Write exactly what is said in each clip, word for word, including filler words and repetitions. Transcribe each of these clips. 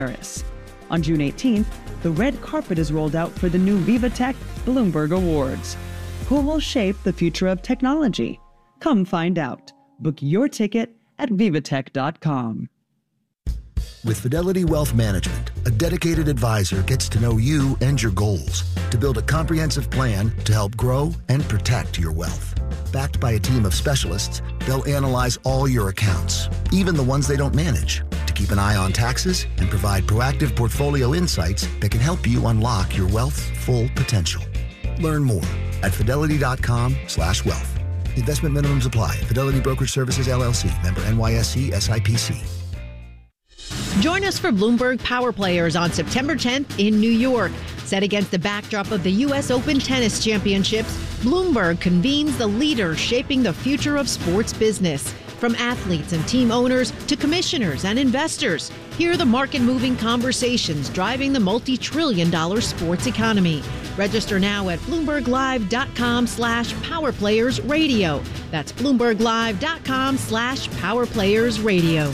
Paris. On June eighteenth, the red carpet is rolled out for the new VivaTech Bloomberg Awards. Who will shape the future of technology? Come find out. Book your ticket at vivatech dot com. With Fidelity Wealth Management, a dedicated advisor gets to know you and your goals to build a comprehensive plan to help grow and protect your wealth. Backed by a team of specialists, they'll analyze all your accounts, even the ones they don't manage, to keep an eye on taxes and provide proactive portfolio insights that can help you unlock your wealth's full potential. Learn more at fidelity dot com slash wealth. Investment minimums apply. Fidelity Brokerage Services, L L C. Member N Y S E S I P C. Join us for Bloomberg Power Players on September tenth in New York. Set against the backdrop of the U S Open Tennis Championships, Bloomberg convenes the leaders shaping the future of sports business. From athletes and team owners to commissioners and investors, hear the market-moving conversations driving the multi-trillion dollar sports economy. Register now at bloomberg live dot com slash power players radio. That's bloomberg live dot com slash power players radio.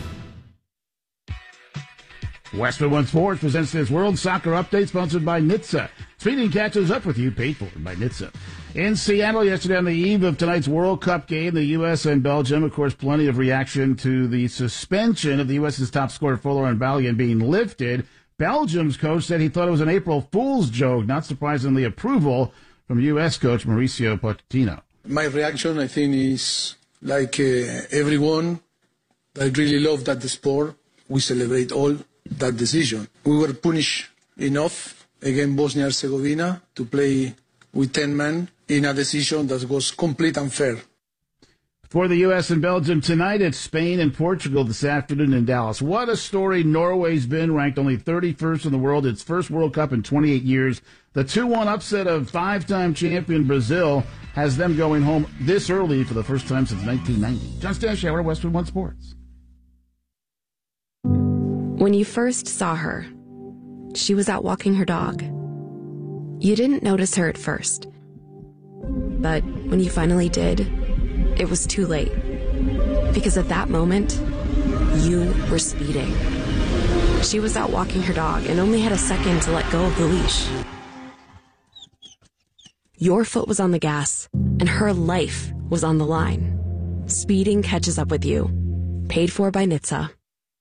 Westwood One Sports presents this World Soccer Update sponsored by N H T S A. Speeding catches up with you, paid for by N H T S A. In Seattle yesterday on the eve of tonight's World Cup game, the U S and Belgium, of course, plenty of reaction to the suspension of the U S's top scorer, Folarin Balogun, being lifted. Belgium's coach said he thought it was an April Fool's joke. Not surprisingly, approval from U S coach Mauricio Pochettino. My reaction, I think, is like uh, everyone. I really love that the sport. We celebrate all that decision. We were punished enough against Bosnia and Herzegovina to play with ten men in a decision that was complete unfair. For the U S and Belgium tonight, it's Spain and Portugal this afternoon in Dallas. What a story Norway's been, ranked only thirty-first in the world, its first World Cup in twenty-eight years. The two one upset of five-time champion Brazil has them going home this early for the first time since nineteen ninety. John Stashower, Westwood One Sports. When you first saw her, she was out walking her dog. You didn't notice her at first. But when you finally did, it was too late. Because at that moment, you were speeding. She was out walking her dog and only had a second to let go of the leash. Your foot was on the gas, and her life was on the line. Speeding catches up with you. Paid for by N H T S A.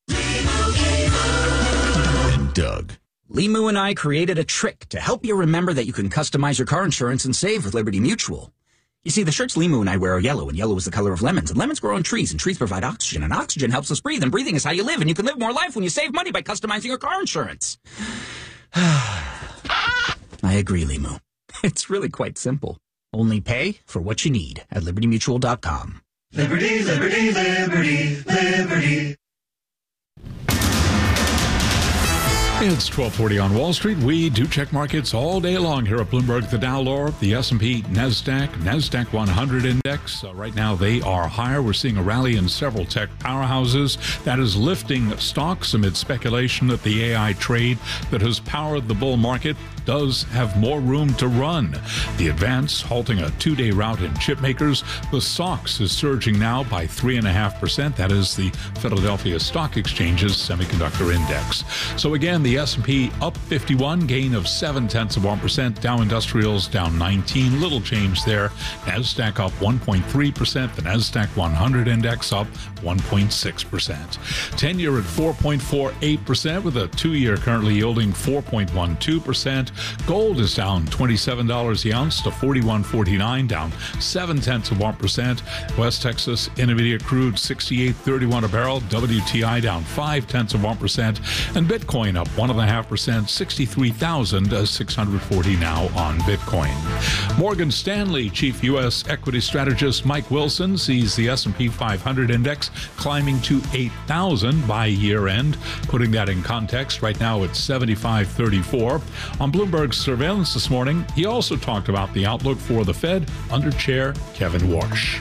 Doug. Limu and I created a trick to help you remember that you can customize your car insurance and save with Liberty Mutual. You see, the shirts Limu and I wear are yellow, and yellow is the color of lemons, and lemons grow on trees, and trees provide oxygen, and oxygen helps us breathe, and breathing is how you live, and you can live more life when you save money by customizing your car insurance. I agree, Limu. It's really quite simple. Only pay for what you need at liberty mutual dot com. Liberty, liberty, liberty, liberty. It's twelve forty on Wall Street. We do check markets all day long here at Bloomberg. The Dow lower, the S and P, NASDAQ, NASDAQ one hundred index. Uh, right now they are higher. We're seeing a rally in several tech powerhouses that is lifting stocks amid speculation that the A I trade that has powered the bull market does have more room to run. The advance halting a two-day rout in chip makers. The S O X is surging now by three point five percent. That is the Philadelphia Stock Exchange's semiconductor index. So again, the S and P up fifty-one, gain of seven tenths of one percent. Dow Industrials down nineteen, little change there. NASDAQ up one point three percent. The NASDAQ one hundred index up one point six percent. ten-year at four point four eight percent with a two-year currently yielding four point one two percent. Gold is down twenty-seven dollars the ounce to forty-one forty-nine, down seven tenths of one percent. West Texas Intermediate crude sixty-eight thirty-one a barrel. W T I down five tenths of one percent. And Bitcoin up one point five percent, sixty-three thousand six hundred forty now on Bitcoin. Morgan Stanley chief U S equity strategist Mike Wilson sees the S and P five hundred index climbing to eight thousand by year end. Putting that in context, right now it's seventy-five thirty-four. On Bloomberg's surveillance this morning, he also talked about the outlook for the Fed under Chair Kevin Warsh.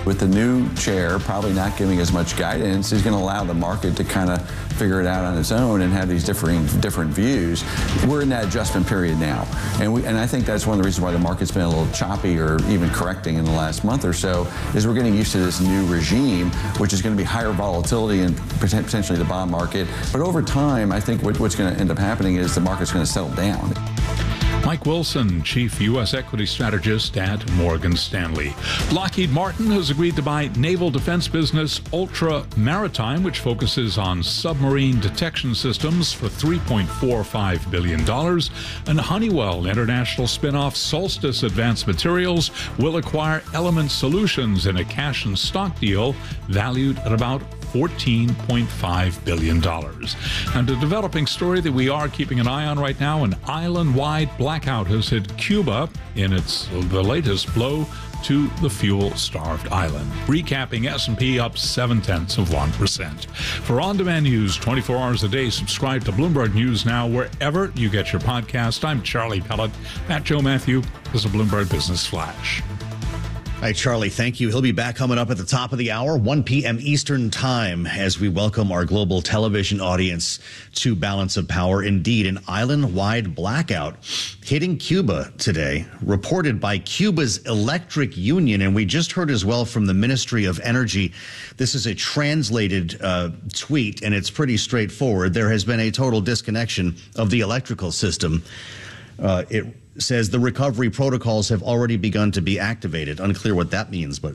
With the new chair probably not giving as much guidance, is going to allow the market to kind of figure it out on its own and have these differing different views. We're in that adjustment period now, and we and I think that's one of the reasons why the market's been a little choppy or even correcting in the last month or so, is we're getting used to this new regime, which is going to be higher volatility and potentially the bond market. But over time, I think what, what's going to end up happening is the market's going to settle down. Mike Wilson, Chief U S Equity Strategist at Morgan Stanley. Lockheed Martin has agreed to buy naval defense business Ultra Maritime, which focuses on submarine detection systems, for three point four five billion dollars. And Honeywell International spinoff Solstice Advanced Materials will acquire Element Solutions in a cash and stock deal valued at about fourteen point five billion dollars. And a developing story that we are keeping an eye on right now, an island-wide blackout has hit Cuba in its the latest blow to the fuel-starved island. Recapping, S and P up seven-tenths of one percent. For on-demand news twenty-four hours a day, subscribe to Bloomberg News Now wherever you get your podcast. I'm Charlie Pellet. Matt Joe Matthew is a Bloomberg Business Flash. All right, Charlie, thank you. He'll be back coming up at the top of the hour, one p.m. Eastern time, as we welcome our global television audience to Balance of Power. Indeed, an island-wide blackout hitting Cuba today, reported by Cuba's Electric Union. And we just heard as well from the Ministry of Energy. This is a translated uh, tweet, and it's pretty straightforward. There has been a total disconnection of the electrical system. Uh, it says the recovery protocols have already begun to be activated. Unclear what that means, but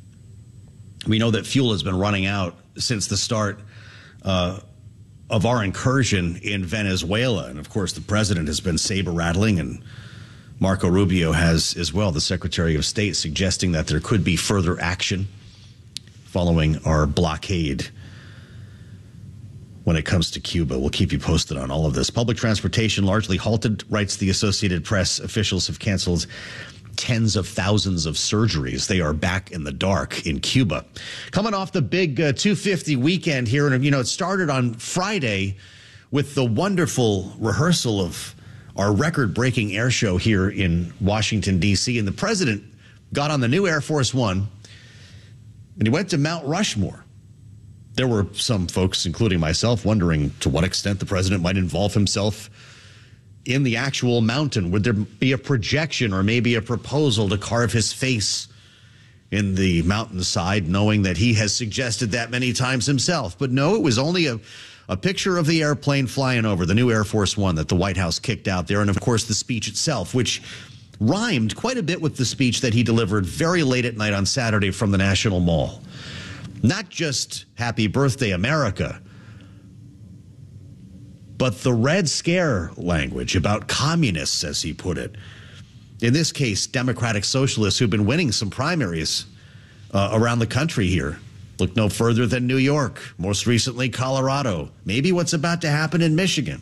we know that fuel has been running out since the start uh, of our incursion in Venezuela. And of course, the president has been saber rattling, and Marco Rubio has as well, the Secretary of State, suggesting that there could be further action following our blockade when it comes to Cuba. We'll keep you posted on all of this. Public transportation largely halted, writes the Associated Press. Officials have canceled tens of thousands of surgeries. They are back in the dark in Cuba. Coming off the big uh, two fifty weekend here, and you know, it started on Friday with the wonderful rehearsal of our record-breaking air show here in Washington, D C, and the president got on the new Air Force One, and he went to Mount Rushmore. There were some folks, including myself, wondering to what extent the president might involve himself in the actual mountain. Would there be a projection or maybe a proposal to carve his face in the mountainside, knowing that he has suggested that many times himself? But no, it was only a, a picture of the airplane flying over, the new Air Force One that the White House kicked out there. And of course, the speech itself, which rhymed quite a bit with the speech that he delivered very late at night on Saturday from the National Mall. Not just Happy Birthday, America, but the Red Scare language about communists, as he put it. In this case, Democratic Socialists who've been winning some primaries uh, around the country here. Look no further than New York, most recently Colorado, maybe what's about to happen in Michigan.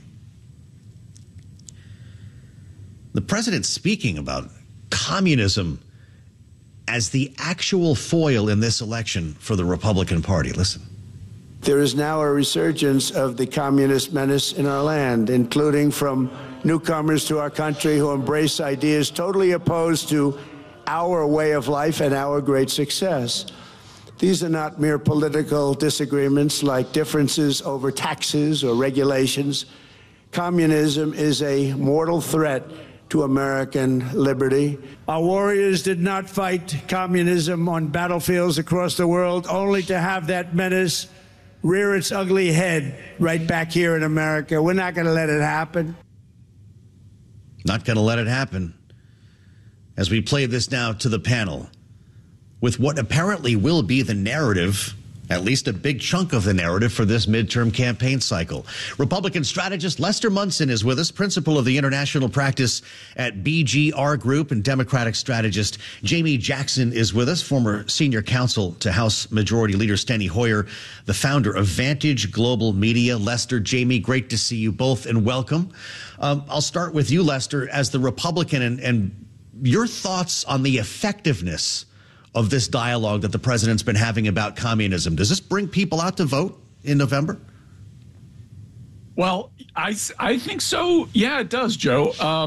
The president speaking about communism as the actual foil in this election for the Republican Party. Listen. There is now a resurgence of the communist menace in our land, including from newcomers to our country who embrace ideas totally opposed to our way of life and our great success. These are not mere political disagreements like differences over taxes or regulations. Communism is a mortal threat to American liberty. Our warriors did not fight communism on battlefields across the world only to have that menace rear its ugly head right back here in America. We're not going to let it happen. Not going to let it happen. As we play this now to the panel, with what apparently will be the narrative, at least a big chunk of the narrative for this midterm campaign cycle. Republican strategist Lester Munson is with us, principal of the international practice at B G R Group, and Democratic strategist Jamie Jackson is with us, former senior counsel to House Majority Leader Steny Hoyer, the founder of Vantage Global Media. Lester, Jamie, great to see you both, and welcome. Um, I'll start with you, Lester, as the Republican, and, and your thoughts on the effectiveness of this dialogue that the president's been having about communism. Does this bring people out to vote in November? Well, I, I think so. Yeah, it does, Joe. Um,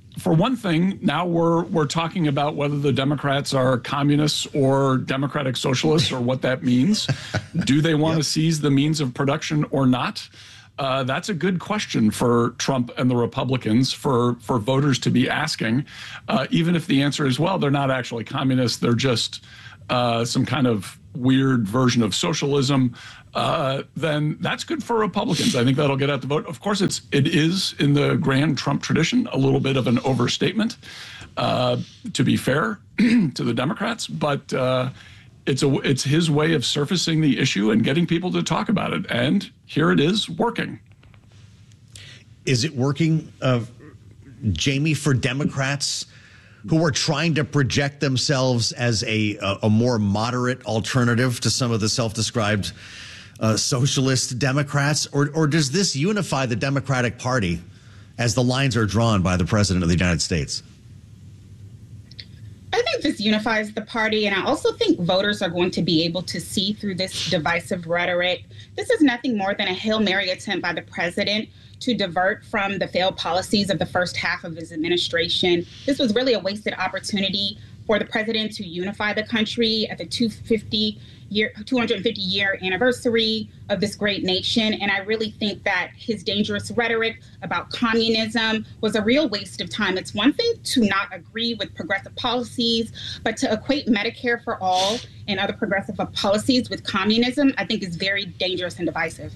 for one thing, now we're we're talking about whether the Democrats are communists or democratic socialists or what that means. Do they want yep. to seize the means of production or not? Uh, that's a good question for Trump and the Republicans, for, for voters to be asking, uh, even if the answer is, well, they're not actually communists. They're just uh, some kind of weird version of socialism. Uh, then that's good for Republicans. I think that'll get out the vote. Of course, it's it is in the grand Trump tradition a little bit of an overstatement, uh, to be fair to the Democrats, but uh, it's a it's his way of surfacing the issue and getting people to talk about it. And here it is working. Is it working, uh, Jamie, for Democrats who are trying to project themselves as a a, a more moderate alternative to some of the self-described Uh, socialist Democrats, or or does this unify the Democratic Party as the lines are drawn by the President of the United States? I think this unifies the party, and I also think voters are going to be able to see through this divisive rhetoric. This is nothing more than a Hail Mary attempt by the president to divert from the failed policies of the first half of his administration. This was really a wasted opportunity for the president to unify the country at the two hundred fifty year anniversary of this great nation. And I really think that his dangerous rhetoric about communism was a real waste of time. It's one thing to not agree with progressive policies, but to equate Medicare for all and other progressive policies with communism, I think is very dangerous and divisive.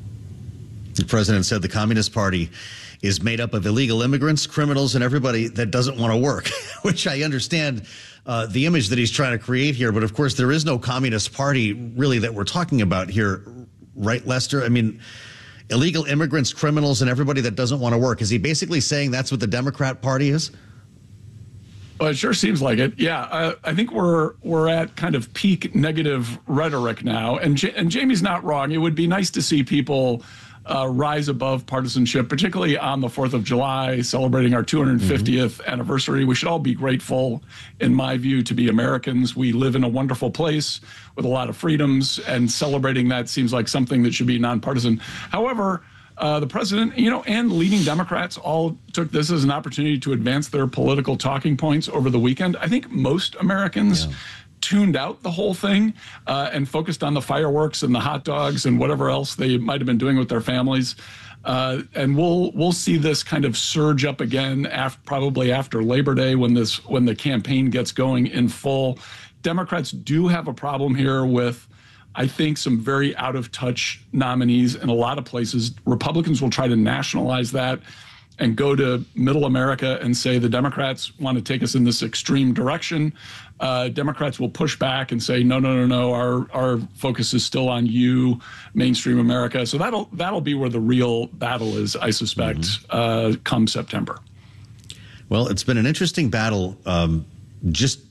The president said the Communist Party is made up of illegal immigrants, criminals, and everybody that doesn't want to work, which I understand uh, the image that he's trying to create here. But of course, there is no Communist Party really that we're talking about here, right, Lester? I mean, illegal immigrants, criminals, and everybody that doesn't want to work. Is he basically saying that's what the Democrat Party is? Well, it sure seems like it. Yeah, uh, I think we're we're at kind of peak negative rhetoric now. And J- and Jamie's not wrong. It would be nice to see people Uh, rise above partisanship, particularly on the fourth of July, celebrating our two hundred fiftieth mm-hmm. anniversary. We should all be grateful, in my view, to be Americans. We live in a wonderful place with a lot of freedoms, and celebrating that seems like something that should be nonpartisan. However, uh, the president, you know, and leading Democrats all took this as an opportunity to advance their political talking points over the weekend. I think most Americans yeah. tuned out the whole thing uh, and focused on the fireworks and the hot dogs and whatever else they might have been doing with their families. Uh, and we'll we'll see this kind of surge up again, after, probably after Labor Day, when this when the campaign gets going in full. Democrats do have a problem here with, I think, some very out of touch nominees in a lot of places. Republicans will try to nationalize that and go to middle America and say the Democrats want to take us in this extreme direction. Uh, Democrats will push back and say, no, no, no, no, our our focus is still on you, mainstream America. So that'll that'll be where the real battle is, I suspect, mm-hmm. uh, come September. Well, it's been an interesting battle um, just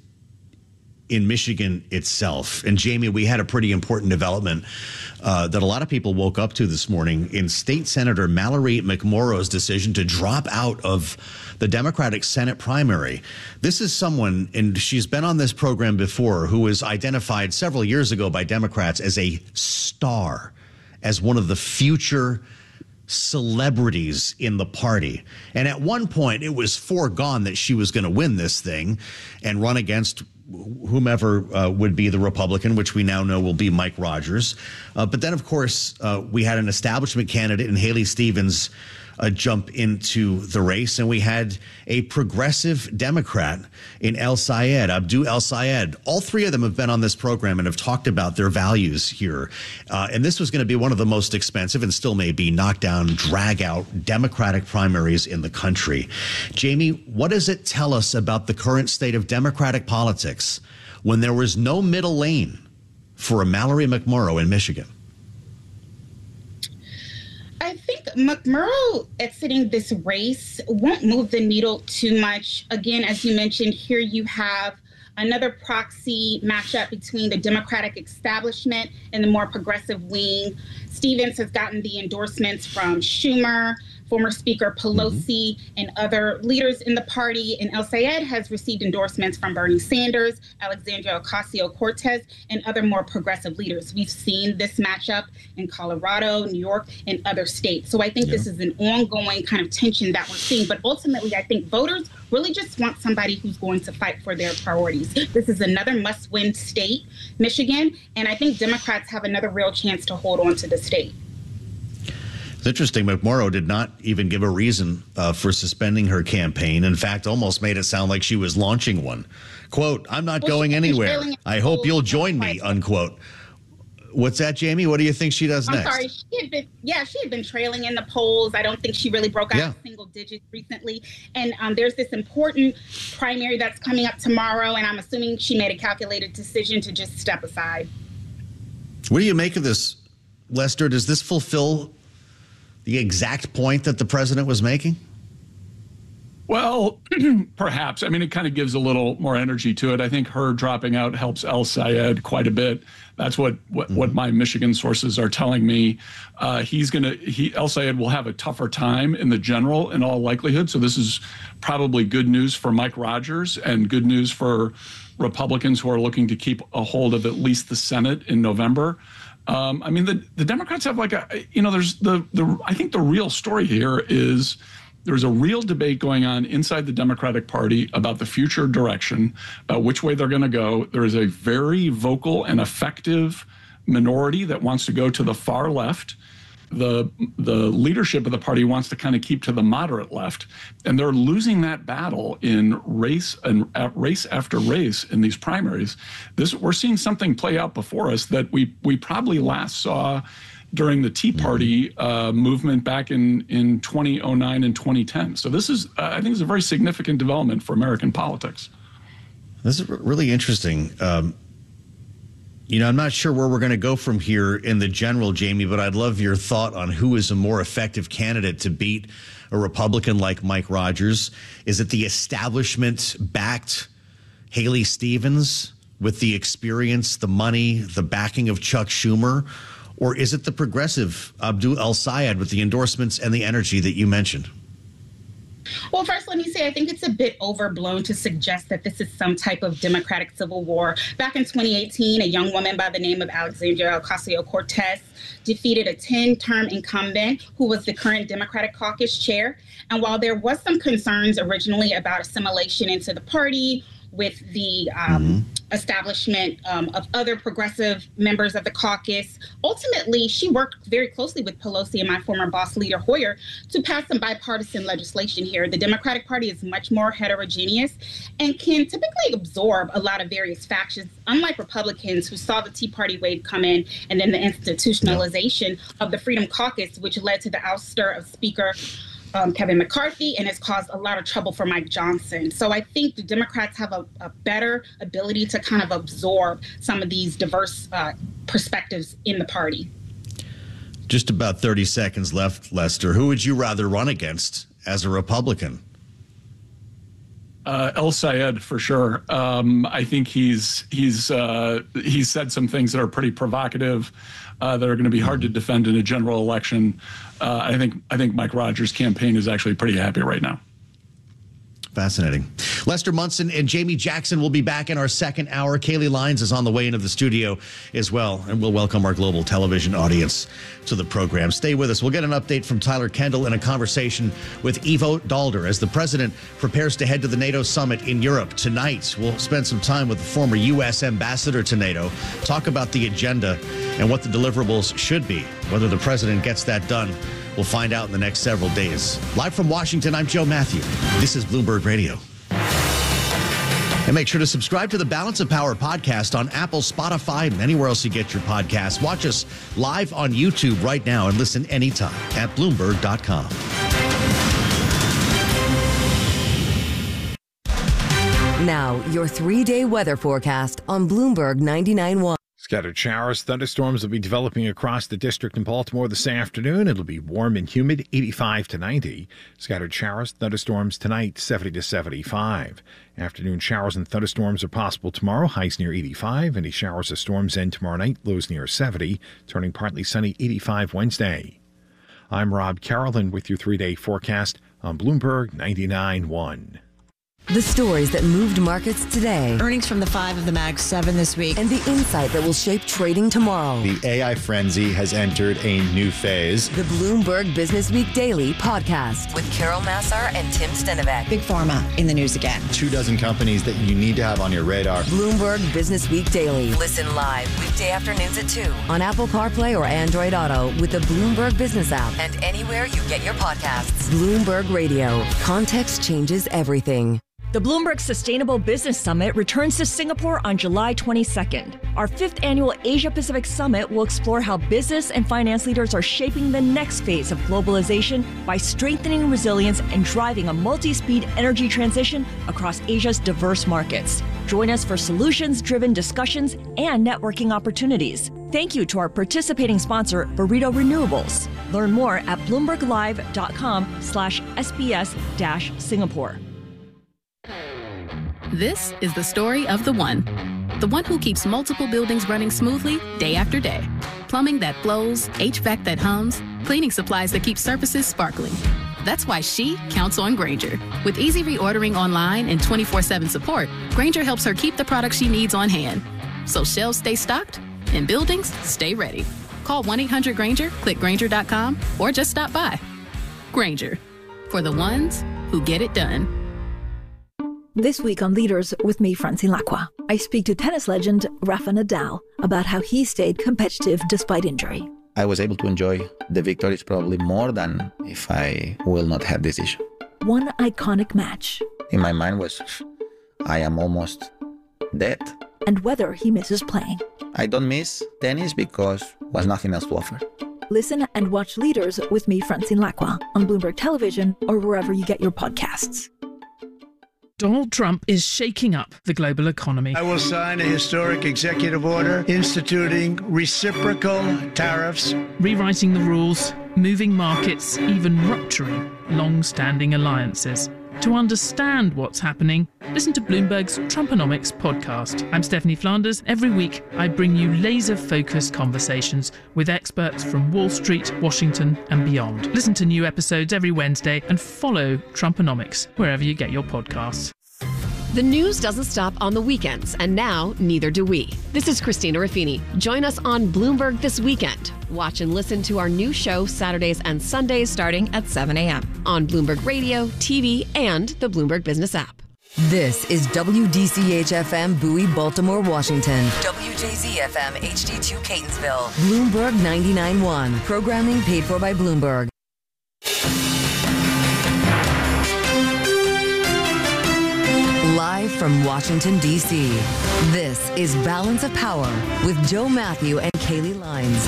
in Michigan itself. And Jamie, we had a pretty important development uh, that a lot of people woke up to this morning in State Senator Mallory McMorrow's decision to drop out of the Democratic Senate primary. This is someone, and she's been on this program before, who was identified several years ago by Democrats as a star, as one of the future celebrities in the party. And at one point, it was foregone that she was going to win this thing and run against whomever uh, would be the Republican, which we now know will be Mike Rogers. Uh, but then, of course, uh, we had an establishment candidate in Haley Stevens uh, jump into the race, and we had a progressive Democrat in El Sayed, Abdul El Sayed. All three of them have been on this program and have talked about their values here. Uh, and this was going to be one of the most expensive, and still may be, knockdown, drag-out Democratic primaries in the country. Jamie, what does it tell us about the current state of Democratic politics when there was no middle lane for a Mallory McMorrow in Michigan? I think McMurrow exiting this race won't move the needle too much. Again, as you mentioned, here you have another proxy matchup between the Democratic establishment and the more progressive wing. Stevens has gotten the endorsements from Schumer, former Speaker Pelosi, mm-hmm. and other leaders in the party. And El-Sayed has received endorsements from Bernie Sanders, Alexandria Ocasio-Cortez, and other more progressive leaders. We've seen this matchup in Colorado, New York, and other states. So I think yeah. this is an ongoing kind of tension that we're seeing. But ultimately, I think voters really just want somebody who's going to fight for their priorities. This is another must-win state, Michigan, and I think Democrats have another real chance to hold on to the state. It's interesting. McMorrow did not even give a reason uh, for suspending her campaign. In fact, almost made it sound like she was launching one. Quote, I'm not well, going anywhere. I hope you'll join me, unquote. What's that, Jamie? What do you think she does I'm next? I'm sorry. She had been, yeah, she had been trailing in the polls. I don't think she really broke out yeah. single digits recently. And um, there's this important primary that's coming up tomorrow, and I'm assuming she made a calculated decision to just step aside. What do you make of this, Lester? Does this fulfill the exact point that the president was making? Well, perhaps. I mean, it kind of gives a little more energy to it. I think her dropping out helps El-Sayed quite a bit. That's what what, mm-hmm. what my Michigan sources are telling me. Uh, he's going to, he, El-Sayed will have a tougher time in the general in all likelihood. So this is probably good news for Mike Rogers and good news for Republicans who are looking to keep a hold of at least the Senate in November. Um, I mean, the, the Democrats have like a, you know, there's the, the, I think the real story here is there's a real debate going on inside the Democratic Party about the future direction, about which way they're going to go. There is a very vocal and effective minority that wants to go to the far left. The the leadership of the party wants to kind of keep to the moderate left, and they're losing that battle in race and uh, race after race in these primaries. This we're seeing something play out before us that we we probably last saw during the Tea Party uh, movement back in in two thousand nine and twenty ten. So this is uh, I think is a very significant development for American politics. This is really interesting. Um, You know, I'm not sure where we're going to go from here in the general, Jamie, but I'd love your thought on who is a more effective candidate to beat a Republican like Mike Rogers. Is it the establishment-backed Haley Stevens with the experience, the money, the backing of Chuck Schumer? Or is it the progressive Abdul El-Sayed with the endorsements and the energy that you mentioned? Well, first, let me say, I think it's a bit overblown to suggest that this is some type of Democratic civil war. Back in twenty eighteen, a young woman by the name of Alexandria Ocasio-Cortez defeated a ten-term incumbent who was the current Democratic caucus chair. And while there was some concerns originally about assimilation into the party with the um, mm-hmm. establishment um, of other progressive members of the caucus, ultimately, she worked very closely with Pelosi and my former boss, Leader Hoyer, to pass some bipartisan legislation here. The Democratic Party is much more heterogeneous and can typically absorb a lot of various factions, unlike Republicans who saw the Tea Party wave come in and then the institutionalization yeah. of the Freedom Caucus, which led to the ouster of Speaker Um, Kevin McCarthy, and has caused a lot of trouble for Mike Johnson. So I think the Democrats have a, a better ability to kind of absorb some of these diverse uh, perspectives in the party. Just about thirty seconds left, Lester. Who would you rather run against as a Republican? Uh, El-Sayed, for sure. Um, I think he's he's uh, he's said some things that are pretty provocative, uh, that are going to be hard to defend in a general election. Uh, I think I think Mike Rogers' campaign is actually pretty happy right now. Fascinating. Lester Munson and Jamie Jackson will be back in our second hour. Kaylee Lyons is on the way into the studio as well, and we'll welcome our global television audience to the program. Stay with us. We'll get an update from Tyler Kendall and a conversation with Ivo Daalder as the president prepares to head to the NATO summit in Europe tonight. We'll spend some time with the former U S ambassador to NATO, talk about the agenda and what the deliverables should be. Whether the president gets that done, we'll find out in the next several days. Live from Washington, I'm Joe Matthew. This is Bloomberg Radio. And make sure to subscribe to the Balance of Power podcast on Apple, Spotify, and anywhere else you get your podcasts. Watch us live on YouTube right now and listen anytime at Bloomberg dot com. Now, your three-day weather forecast on Bloomberg ninety-nine point one. Scattered showers, thunderstorms will be developing across the district in Baltimore this afternoon. It'll be warm and humid, eighty-five to ninety. Scattered showers, thunderstorms tonight, seventy to seventy-five. Afternoon showers and thunderstorms are possible tomorrow, highs near eighty-five. Any showers or storms end tomorrow night, lows near seventy. Turning partly sunny, eighty-five Wednesday. I'm Rob Carolyn with your three-day forecast on Bloomberg ninety-nine point one. The stories that moved markets today. Earnings from the five of the Mag seven this week. And the insight that will shape trading tomorrow. The A I frenzy has entered a new phase. The Bloomberg Business Week Daily podcast with Carol Massar and Tim Stenovec. Big Pharma in the news again. Two dozen companies that you need to have on your radar. Bloomberg Business Week Daily. Listen live weekday afternoons at two on Apple CarPlay or Android Auto with the Bloomberg Business app and anywhere you get your podcasts. Bloomberg Radio. Context changes everything. The Bloomberg Sustainable Business Summit returns to Singapore on July twenty-second. Our fifth annual Asia-Pacific Summit will explore how business and finance leaders are shaping the next phase of globalization by strengthening resilience and driving a multi-speed energy transition across Asia's diverse markets. Join us for solutions-driven discussions and networking opportunities. Thank you to our participating sponsor, Burrito Renewables. Learn more at bloomberglive.com slash SBS dash Singapore. This is the story of the one. The one who keeps multiple buildings running smoothly day after day. Plumbing that flows, H V A C that hums, cleaning supplies that keep surfaces sparkling. That's why she counts on Grainger. With easy reordering online and twenty-four seven support, Grainger helps her keep the products she needs on hand. So shelves stay stocked and buildings stay ready. Call one eight hundred Grainger, click Grainger dot com, or just stop by. Grainger, for the ones who get it done. This week on Leaders with me, Francine Lacqua, I speak to tennis legend Rafa Nadal about how he stayed competitive despite injury. I was able to enjoy the victories probably more than if I will not have this issue. One iconic match. In my mind was, I am almost dead. And whether he misses playing. I don't miss tennis because was nothing else to offer. Listen and watch Leaders with me, Francine Lacqua, on Bloomberg Television or wherever you get your podcasts. Donald Trump is shaking up the global economy. I will sign a historic executive order instituting reciprocal tariffs, rewriting the rules, moving markets, even rupturing long-standing alliances. To understand what's happening, listen to Bloomberg's Trumponomics podcast. I'm Stephanie Flanders. Every week, I bring you laser-focused conversations with experts from Wall Street, Washington, and beyond. Listen to new episodes every Wednesday and follow Trumponomics wherever you get your podcasts. The news doesn't stop on the weekends, and now neither do we. This is Christina Ruffini. Join us on Bloomberg this weekend. Watch and listen to our new show Saturdays and Sundays starting at seven a.m. on Bloomberg Radio, T V, and the Bloomberg Business app. This is W D C H F M Bowie, Baltimore, Washington. W J Z F M H D two Catonsville. Bloomberg ninety-nine point one. Programming paid for by Bloomberg. Live from Washington, D C, this is Balance of Power with Joe Matthew and Kaylee Lines.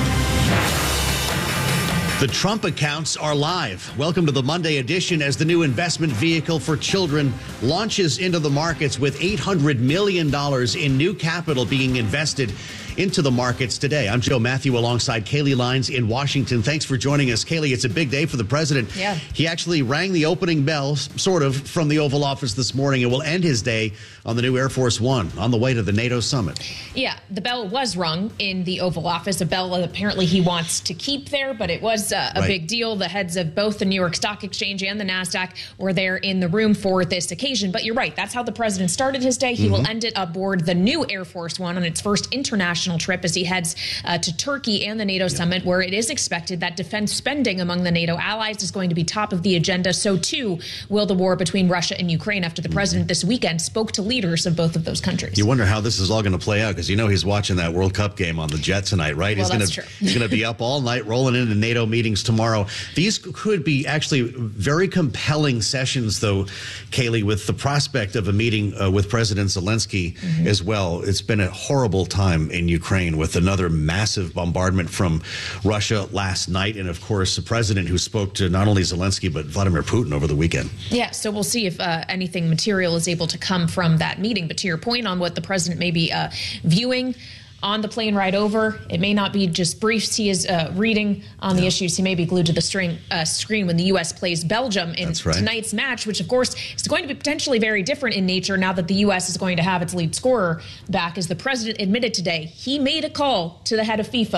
The Trump accounts are live. Welcome to the Monday edition as the new investment vehicle for children launches into the markets with eight hundred million dollars in new capital being invested into the markets today. I'm Joe Matthew alongside Kaylee Lines in Washington. Thanks for joining us, Kaylee. It's a big day for the president. Yeah. He actually rang the opening bell, sort of, from the Oval Office this morning and will end his day on the new Air Force One on the way to the NATO summit. Yeah, the bell was rung in the Oval Office, a bell apparently he wants to keep there, but it was uh, a Right. big deal. The heads of both the New York Stock Exchange and the NASDAQ were there in the room for this occasion. But you're right, that's how the president started his day. He Mm-hmm. will end it aboard the new Air Force One on its first international trip as he heads uh, to Turkey and the NATO summit, where it is expected that defense spending among the NATO allies is going to be top of the agenda. So, too, will the war between Russia and Ukraine after the president this weekend spoke to leaders of both of those countries. You wonder how this is all going to play out, because you know he's watching that World Cup game on the jet tonight, right? Well, he's that's going to true. he's going to be up all night rolling into NATO meetings tomorrow. These could be actually very compelling sessions, though, Kaylee, with the prospect of a meeting uh, with President Zelensky Mm-hmm. as well. It's been a horrible time in Ukraine with another massive bombardment from Russia last night. And, of course, the president who spoke to not only Zelensky, but Vladimir Putin over the weekend. Yeah, so we'll see if uh, anything material is able to come from that meeting. But to your point on what the president may be uh, viewing on the plane ride over, it may not be just briefs he is uh, reading on the issues. He may be glued to the string, uh, screen when the U S plays Belgium in right. tonight's match, which, of course, is going to be potentially very different in nature now that the U S is going to have its lead scorer back. As the president admitted today, he made a call to the head of FIFA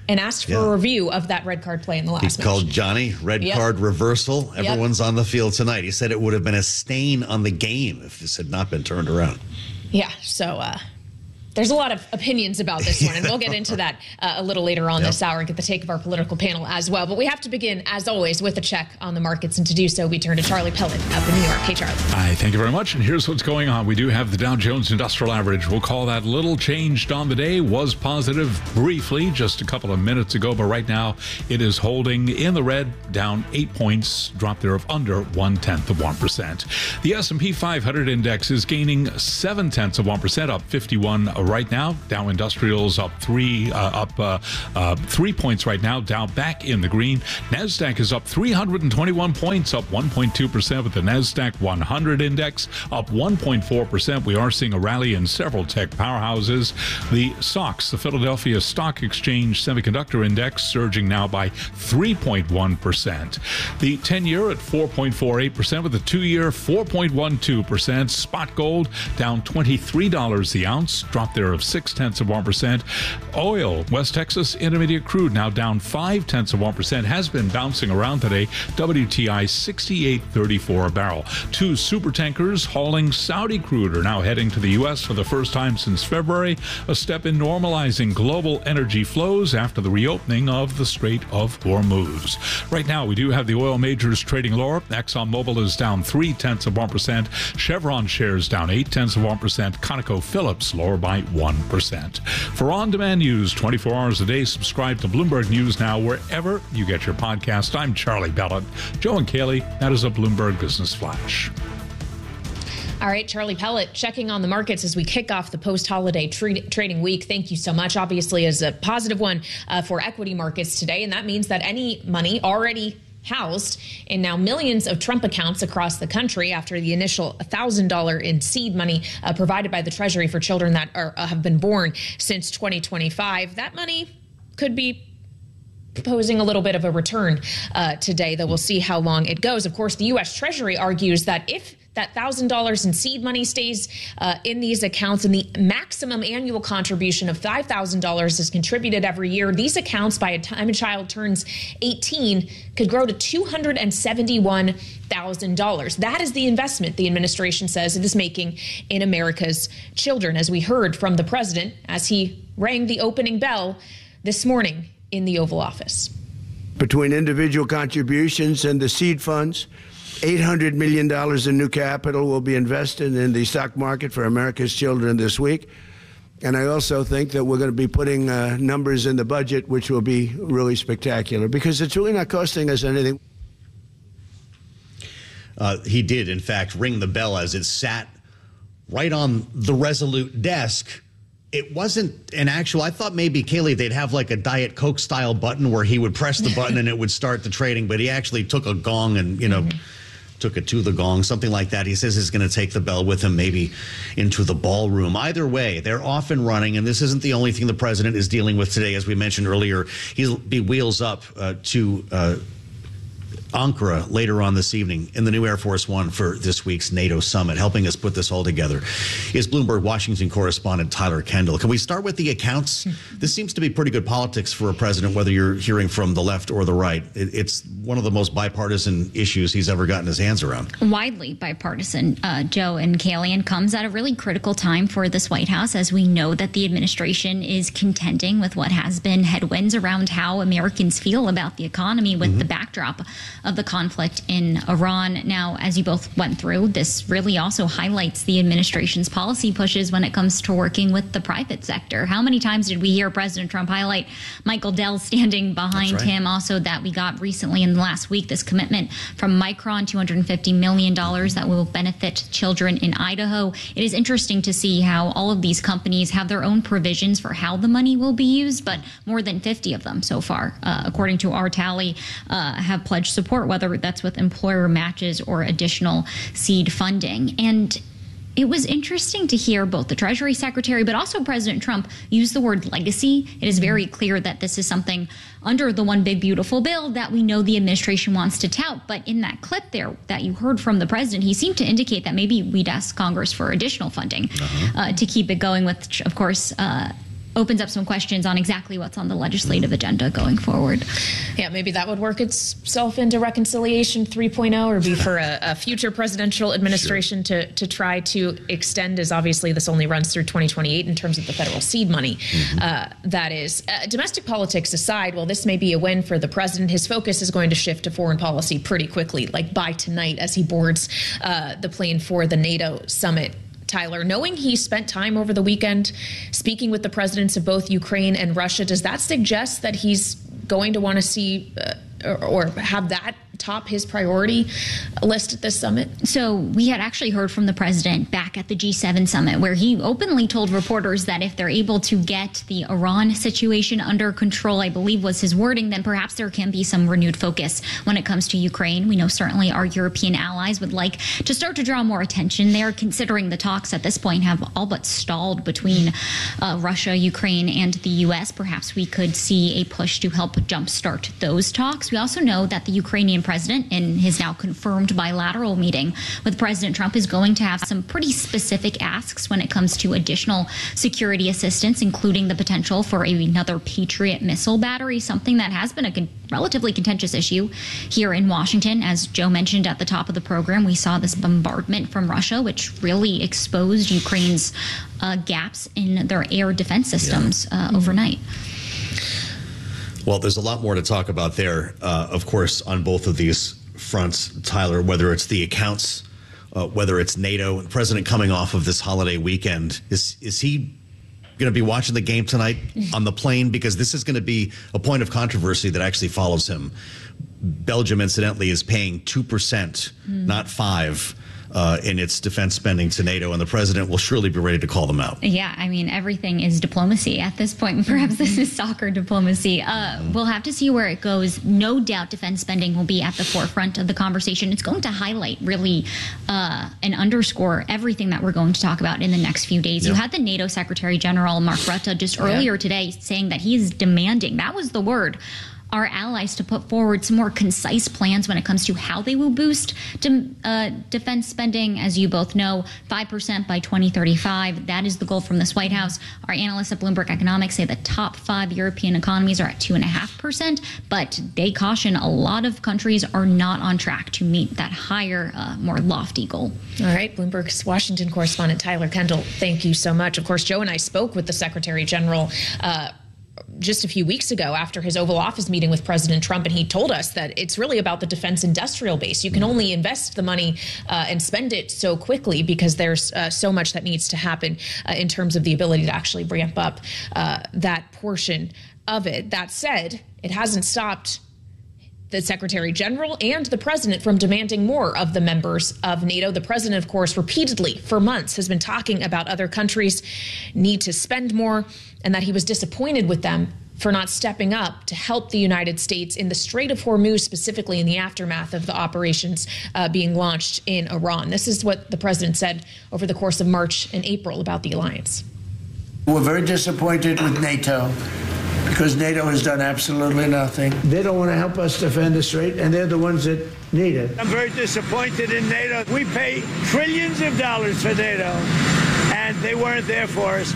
and asked for Yeah. a review of that red card play in the last He match. called Johnny red Yep. card reversal. Yep. Everyone's on the field tonight. He said it would have been a stain on the game if this had not been turned around. Yeah, so uh, there's a lot of opinions about this one, and we'll get into that uh, a little later on Yep. this hour and get the take of our political panel as well. But we have to begin, as always, with a check on the markets, and to do so, we turn to Charlie Pellet up in New York. Hey, Charlie. Hi, thank you very much. And here's what's going on. We do have the Dow Jones Industrial Average. We'll call that little changed on the day. Was positive briefly just a couple of minutes ago, but right now it is holding in the red, down eight points, drop there of under one-tenth of one percent. The S and P five hundred index is gaining seven-tenths of one percent, up fifty-one right now. Dow Industrials up three, uh, up uh, uh, three points right now. Dow back in the green. NASDAQ is up three hundred twenty-one points, up one point two percent, with the NASDAQ one hundred index up one point four percent. We are seeing a rally in several tech powerhouses. The S O X, the Philadelphia Stock Exchange Semiconductor Index, surging now by three point one percent. The ten-year at four point four eight percent, with the two-year four point one two percent. Spot gold down twenty-three dollars the ounce, drop there of six-tenths of one percent. Oil, West Texas Intermediate crude now down five-tenths of one percent, has been bouncing around today. W T I sixty-eight thirty-four a barrel. Two super tankers hauling Saudi crude are now heading to the U S for the first time since February, a step in normalizing global energy flows after the reopening of the Strait of Hormuz. Right now, we do have the oil majors trading lower. ExxonMobil is down three-tenths of one percent. Chevron shares down eight-tenths of one percent. ConocoPhillips lower by one percent. For on-demand news twenty-four hours a day, subscribe to Bloomberg News Now wherever you get your podcast. I'm Charlie Pellet. Joe and Kaylee, that is a Bloomberg Business Flash. All right, Charlie Pellet checking on the markets as we kick off the post-holiday tra- trading week. Thank you so much. Obviously, is a positive one uh, for equity markets today, and that means that any money already housed in now millions of Trump accounts across the country after the initial one thousand dollars in seed money uh, provided by the Treasury for children that are, uh, have been born since twenty twenty-five. That money could be posing a little bit of a return uh, today, though we'll see how long it goes. Of course, the U S Treasury argues that if that one thousand dollars in seed money stays uh, in these accounts and the maximum annual contribution of five thousand dollars is contributed every year, these accounts, by the time a child turns eighteen, could grow to two hundred seventy-one thousand dollars. That is the investment the administration says it is making in America's children, as we heard from the president as he rang the opening bell this morning in the Oval Office. Between individual contributions and the seed funds, eight hundred million dollars in new capital will be invested in the stock market for America's children this week. And I also think that we're going to be putting uh, numbers in the budget which will be really spectacular, because it's really not costing us anything. Uh, he did, in fact, ring the bell as it sat right on the Resolute desk. It wasn't an actual, I thought maybe, Kaylee, they'd have like a Diet Coke style button where he would press the button and it would start the trading, but he actually took a gong and, you know, mm-hmm. took it to the gong, something like that. He says he's going to take the bell with him, maybe into the ballroom. Either way, they're off and running, and this isn't the only thing the president is dealing with today. As we mentioned earlier, he'll be wheels up uh, to uh, Ankara later on this evening in the new Air Force One for this week's NATO summit. Helping us put this all together is Bloomberg Washington correspondent Tyler Kendall. Can we start with the accounts? This seems to be pretty good politics for a president, whether you're hearing from the left or the right. It, it's one of the most bipartisan issues he's ever gotten his hands around. Widely bipartisan, uh, Joe and Kaylee, and comes at a really critical time for this White House, as we know that the administration is contending with what has been headwinds around how Americans feel about the economy with mm-hmm. the backdrop of the conflict in Iran. Now, as you both went through, this really also highlights the administration's policy pushes when it comes to working with the private sector. How many times did we hear President Trump highlight Michael Dell standing behind right. him? Also, that we got recently in the last week, this commitment from Micron, two hundred fifty million dollars that will benefit children in Idaho. It is interesting to see how all of these companies have their own provisions for how the money will be used, but more than fifty of them so far, uh, according to our tally, uh, have pledged support, whether that's with employer matches or additional seed funding. And it was interesting to hear both the Treasury Secretary, but also President Trump use the word legacy. It is very clear that this is something under the One Big Beautiful Bill that we know the administration wants to tout. But in that clip there that you heard from the president, he seemed to indicate that maybe we'd ask Congress for additional funding uh-huh. uh, to keep it going with, of course, uh, opens up some questions on exactly what's on the legislative agenda going forward. Yeah, maybe that would work itself into reconciliation three point oh, or be for a, a future presidential administration sure. to, to try to extend, as obviously this only runs through twenty twenty-eight in terms of the federal seed money. Mm-hmm. uh, that is. Uh, domestic politics aside, while this may be a win for the president, his focus is going to shift to foreign policy pretty quickly, like by tonight as he boards uh, the plane for the NATO summit. Tyler, knowing he spent time over the weekend speaking with the presidents of both Ukraine and Russia, does that suggest that he's going to want to see uh, or, or have that top his priority list at this summit? So we had actually heard from the president back at the G seven summit, where he openly told reporters that if they're able to get the Iran situation under control, I believe was his wording, then perhaps there can be some renewed focus when it comes to Ukraine. We know certainly our European allies would like to start to draw more attention there, considering the talks at this point have all but stalled between uh, Russia, Ukraine, and the U S. Perhaps we could see a push to help jumpstart those talks. We also know that the Ukrainian president, in his now confirmed bilateral meeting with President Trump, is going to have some pretty specific asks when it comes to additional security assistance, including the potential for another Patriot missile battery, something that has been a con- relatively contentious issue here in Washington. As Joe mentioned at the top of the program, we saw this bombardment from Russia, which really exposed Ukraine's uh, gaps in their air defense systems yeah. uh, mm-hmm. overnight. Well, there's a lot more to talk about there, uh, of course, on both of these fronts, Tyler, whether it's the accounts, uh, whether it's NATO. The president coming off of this holiday weekend, is is he going to be watching the game tonight on the plane? Because this is going to be a point of controversy that actually follows him. Belgium, incidentally, is paying two percent, mm. not five Uh, in its defense spending to NATO, and the president will surely be ready to call them out. Yeah, I mean, everything is diplomacy at this point, and perhaps this is soccer diplomacy. Uh, we'll have to see where it goes. No doubt defense spending will be at the forefront of the conversation. It's going to highlight, really, uh, and underscore everything that we're going to talk about in the next few days. Yep. You had the NATO Secretary General, Mark Rutte, just earlier yeah. today saying that he is demanding, that was the word, our allies to put forward some more concise plans when it comes to how they will boost de- uh, defense spending. As you both know, five percent by twenty thirty-five. That is the goal from this White House. Our analysts at Bloomberg Economics say the top five European economies are at two point five percent, but they caution a lot of countries are not on track to meet that higher, uh, more lofty goal. All right, Bloomberg's Washington correspondent Tyler Kendall, thank you so much. Of course, Joe and I spoke with the Secretary General uh, just a few weeks ago after his Oval Office meeting with President Trump, and he told us that it's really about the defense industrial base. You can only invest the money uh, and spend it so quickly because there's uh, so much that needs to happen uh, in terms of the ability to actually ramp up uh, that portion of it. That said, it hasn't stopped the Secretary General and the president from demanding more of the members of NATO. The president, of course, repeatedly for months has been talking about other countries need to spend more and that he was disappointed with them for not stepping up to help the United States in the Strait of Hormuz, specifically in the aftermath of the operations uh, being launched in Iran. This is what the president said over the course of March and April about the alliance. We're very disappointed with NATO because NATO has done absolutely nothing. They don't want to help us defend the strait, and they're the ones that need it. I'm very disappointed in NATO. We pay trillions of dollars for NATO, and they weren't there for us.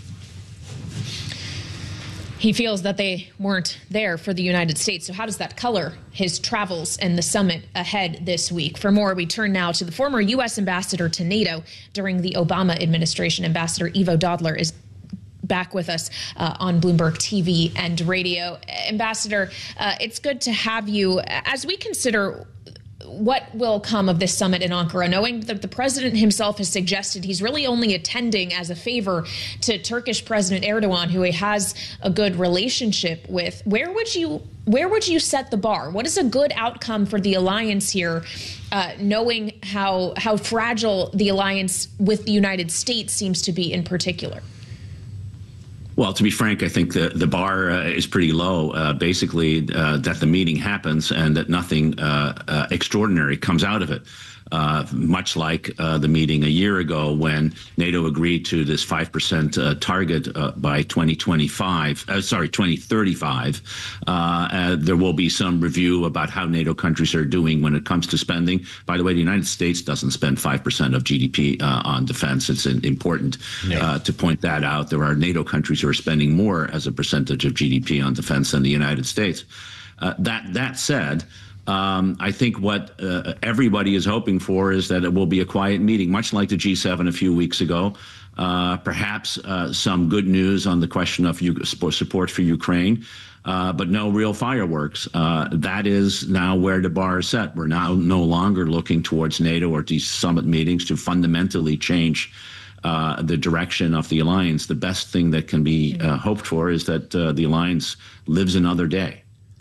He feels that they weren't there for the United States. So how does that color his travels and the summit ahead this week? For more, we turn now to the former U S ambassador to NATO during the Obama administration. Ambassador Ivo Dodler is back with us uh, on Bloomberg T V and radio. Ambassador, uh, it's good to have you. As we consider what will come of this summit in Ankara, knowing that the president himself has suggested he's really only attending as a favor to Turkish President Erdogan, who he has a good relationship with, where would you where would you set the bar? What is a good outcome for the alliance here, uh, knowing how how fragile the alliance with the United States seems to be in particular? Well, to be frank, I think the, the bar uh, is pretty low, uh, basically uh, that the meeting happens and that nothing uh, uh, extraordinary comes out of it. Uh, much like uh, the meeting a year ago when NATO agreed to this five percent uh, target uh, by twenty twenty-five, uh, sorry, twenty thirty-five. Uh, uh, there will be some review about how NATO countries are doing when it comes to spending. By the way, the United States doesn't spend five percent of G D P uh, on defense. It's important yeah. uh, to point that out. There are NATO countries who are spending more as a percentage of G D P on defense than the United States. Uh, that that said, um, I think what uh, everybody is hoping for is that it will be a quiet meeting, much like the G seven a few weeks ago. Uh, perhaps uh, some good news on the question of U- support for Ukraine, uh, but no real fireworks. Uh, that is now where the bar is set. We're now no longer looking towards NATO or these summit meetings to fundamentally change uh, the direction of the alliance. The best thing that can be uh, hoped for is that uh, the alliance lives another day.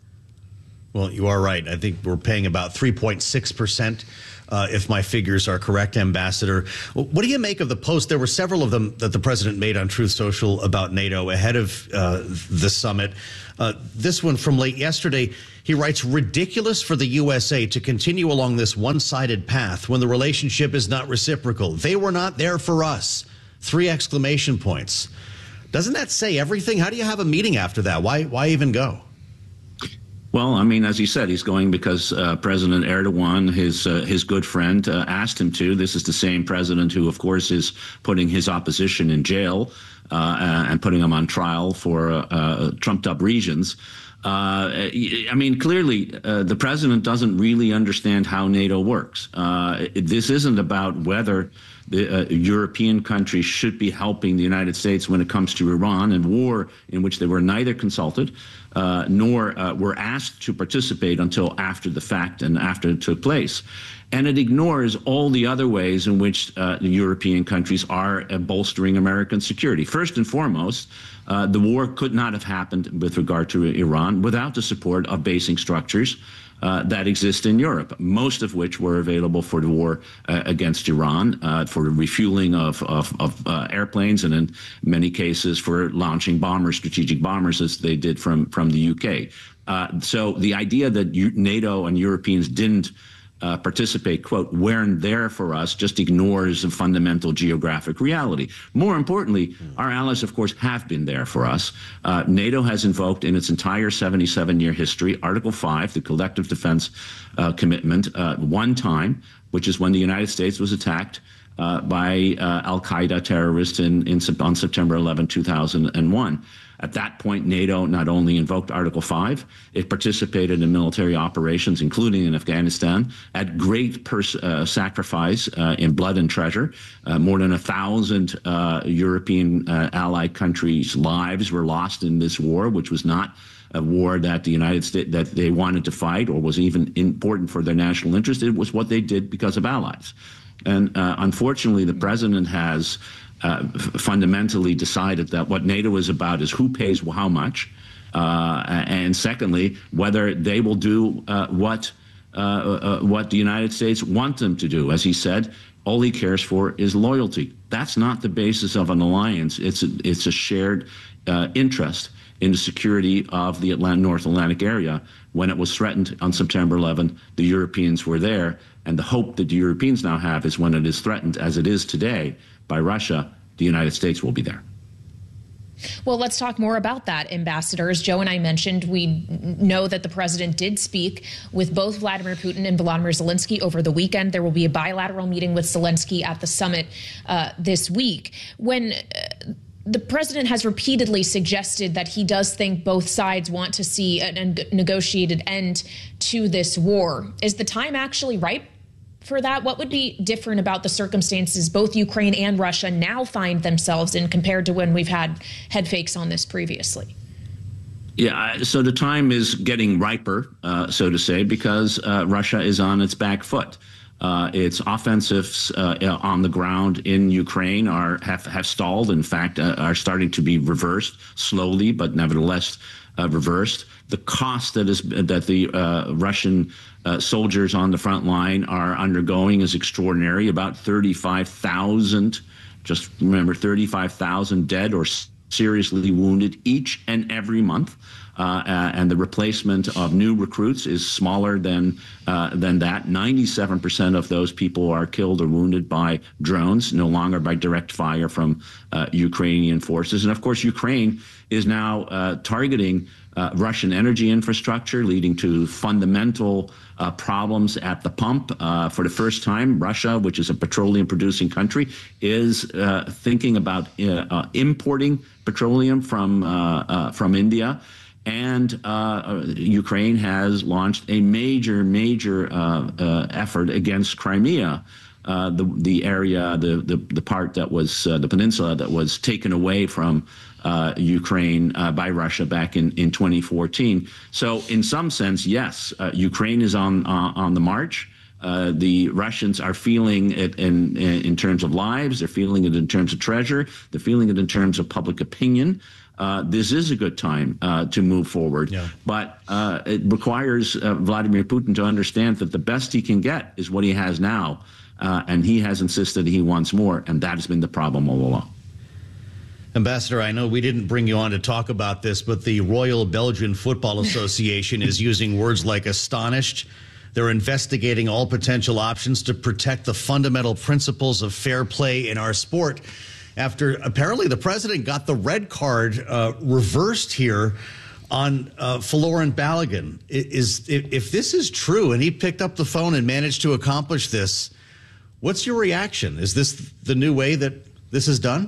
Well, you are right. I think we're paying about three point six percent. Uh, if my figures are correct, Ambassador. What do you make of the post? There were several of them that the president made on Truth Social about NATO ahead of uh, the summit. Uh, this one from late yesterday, he writes, ridiculous for the U S A to continue along this one-sided path when the relationship is not reciprocal. They were not there for us. Three exclamation points. Doesn't that say everything? How do you have a meeting after that? Why, why even go? Well, I mean, as he said, he's going because uh, President Erdogan, his uh, his good friend, uh, asked him to. This is the same president who, of course, is putting his opposition in jail uh, and putting them on trial for uh, uh, trumped-up reasons. Uh, I mean, clearly, uh, the president doesn't really understand how NATO works. Uh, this isn't about whether the uh, European countries should be helping the United States when it comes to Iran and war in which they were neither consulted uh, nor uh, were asked to participate until after the fact and after it took place. And it ignores all the other ways in which uh, the European countries are uh, bolstering American security. First and foremost, uh, the war could not have happened with regard to Iran without the support of basing structures Uh, that exist in Europe, most of which were available for the war uh, against Iran, uh, for the refueling of, of, of uh, airplanes, and in many cases for launching bombers, strategic bombers, as they did from, from the U K. Uh, so the idea that you, NATO and Europeans didn't Uh, participate, quote, weren't there for us, just ignores a fundamental geographic reality. More importantly, our allies, of course, have been there for us. Uh, NATO has invoked in its entire seventy-seven year history Article five, the collective defense uh, commitment, uh, one time, which is when the United States was attacked uh, by uh, al-Qaeda terrorists in, in, on September eleventh, two thousand one. At that point, NATO not only invoked Article five, it participated in military operations, including in Afghanistan, at great pers- uh, sacrifice uh, in blood and treasure. Uh, more than a thousand uh, European uh, allied countries' lives were lost in this war, which was not a war that the United States, that they wanted to fight or was even important for their national interest. It was what they did because of allies. And uh, unfortunately, the president has Uh, f- fundamentally decided that what NATO is about is who pays how much, uh, and secondly, whether they will do uh, what uh, uh, what the United States want them to do. As he said, all he cares for is loyalty. That's not the basis of an alliance. It's a, it's a shared uh, interest in the security of the Atlantic, North Atlantic area. When it was threatened on September eleventh, the Europeans were there, and the hope that the Europeans now have is when it is threatened, as it is today, by Russia, the United States will be there. Well, let's talk more about that, Ambassador. As Joe and I mentioned, we know that the president did speak with both Vladimir Putin and Volodymyr Zelensky over the weekend. There will be a bilateral meeting with Zelensky at the summit uh, this week. When uh, the president has repeatedly suggested that he does think both sides want to see a, a negotiated end to this war, is the time actually ripe for that? What would be different about the circumstances both Ukraine and Russia now find themselves in compared to when we've had head fakes on this previously? Yeah, so the time is getting riper, uh, so to say, because uh, Russia is on its back foot. Uh, its offensives uh, on the ground in Ukraine are have, have stalled, in fact, uh, are starting to be reversed slowly, but nevertheless uh, reversed. The cost that is that the uh, Russian uh, soldiers on the front line are undergoing is extraordinary. About thirty-five thousand, just remember, thirty-five thousand dead or seriously wounded each and every month. Uh, uh, and the replacement of new recruits is smaller than uh, than that. ninety-seven percent of those people are killed or wounded by drones, no longer by direct fire from uh, Ukrainian forces. And of course, Ukraine is now uh, targeting uh, Russian energy infrastructure, leading to fundamental uh, problems at the pump. Uh, for the first time, Russia, which is a petroleum-producing country, is uh, thinking about uh, uh, importing petroleum from uh, uh, from India. And uh, Ukraine has launched a major, major uh, uh, effort against Crimea, uh, the the area, the the, the part that was uh, the peninsula that was taken away from uh, Ukraine uh, by Russia back in, in twenty fourteen. So, in some sense, yes, uh, Ukraine is on uh, on the march. Uh, the Russians are feeling it in, in in terms of lives. They're feeling it in terms of treasure. They're feeling it in terms of public opinion. Uh, this is a good time uh, to move forward, yeah. but uh, it requires uh, Vladimir Putin to understand that the best he can get is what he has now, uh, and he has insisted he wants more, and that has been the problem all along. Ambassador, I know we didn't bring you on to talk about this, but the Royal Belgian Football Association is using words like astonished. They're investigating all potential options to protect the fundamental principles of fair play in our sport, after apparently the president got the red card uh, reversed here on uh, Folarin Balogun. Is, if, if this is true and he picked up the phone and managed to accomplish this, what's your reaction? Is this the new way that this is done?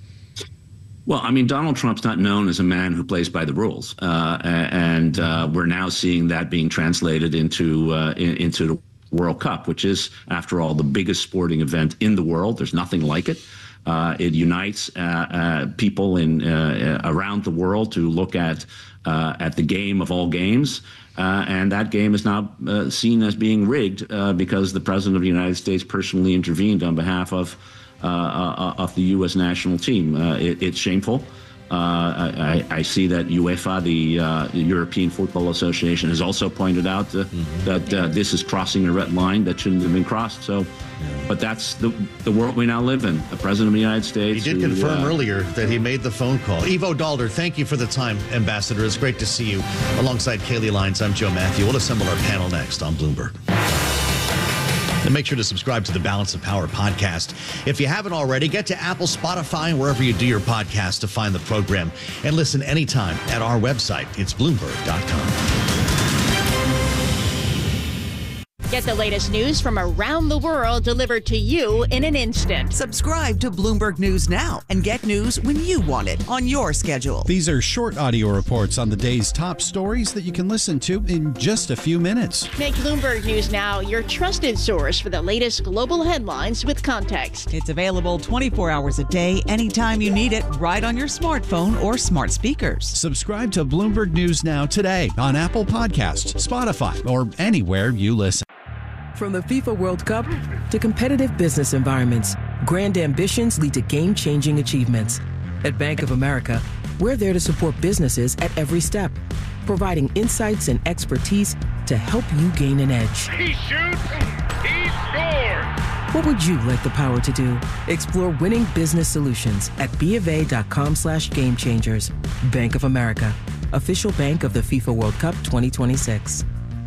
Well, I mean, Donald Trump's not known as a man who plays by the rules, uh, and uh, we're now seeing that being translated into uh, in, into the World Cup, which is, after all, the biggest sporting event in the world. There's nothing like it. Uh, it unites uh, uh, people in uh, around the world to look at uh, at the game of all games, uh, and that game is now uh, seen as being rigged uh, because the president of the United States personally intervened on behalf of uh, uh, of the U S national team. Uh, it, it's shameful. Uh, I, I see that UEFA, the, uh, the European Football Association, has also pointed out uh, mm-hmm. that uh, this is crossing a red line that shouldn't have been crossed. So, yeah. But that's the the world we now live in. The President of the United States. He did who, confirm uh, earlier that he made the phone call. Ivo Dalder, thank you for the time, Ambassador. It's great to see you. Alongside Kaylee Lyons, I'm Joe Matthew. We'll assemble our panel next on Bloomberg. And make sure to subscribe to the Balance of Power podcast. If you haven't already, get to Apple, Spotify, wherever you do your podcast to find the program and listen anytime at our website. It's Bloomberg dot com. Get the latest news from around the world delivered to you in an instant. Subscribe to Bloomberg News now and get news when you want it on your schedule. These are short audio reports on the day's top stories that you can listen to in just a few minutes. Make Bloomberg News Now your trusted source for the latest global headlines with context. It's available twenty-four hours a day, anytime you need it, right on your smartphone or smart speakers. Subscribe to Bloomberg News Now today on Apple Podcasts, Spotify, or anywhere you listen. From the FIFA World Cup to competitive business environments, grand ambitions lead to game-changing achievements. At Bank of America, we're there to support businesses at every step, providing insights and expertise to help you gain an edge. He shoots, he scores! What would you like the power to do? Explore winning business solutions at bofa.com slash game changers. Bank of America, official bank of the FIFA World Cup twenty twenty-six.